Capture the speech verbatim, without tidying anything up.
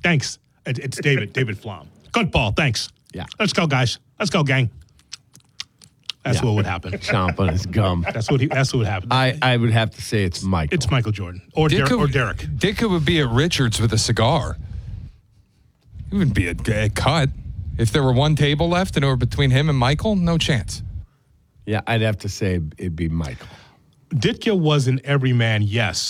Thanks. It, it's David. David Flom. Good ball. Thanks. Yeah. Let's go, guys. Let's go, gang. That's Yeah. what would happen. Chomp on his gum. That's what he. That's what would happen. I, I would have to say it's Michael. It's Michael Jordan or Derek, Ditka, or Derek. Ditka would be at Richards with a cigar. It wouldn't be a, a cut. If there were one table left and it were between him and Michael, no chance. Yeah, I'd have to say it'd be Michael. Ditka was an everyman, yes.